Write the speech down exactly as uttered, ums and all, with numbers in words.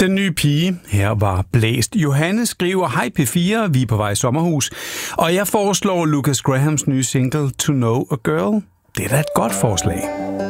Den nye pige. Her var Blæst. Johanne skriver, hej P fire, vi er på vej i sommerhus, og jeg foreslår Lucas Grahams nye single To Know a Girl. Det er da et godt forslag.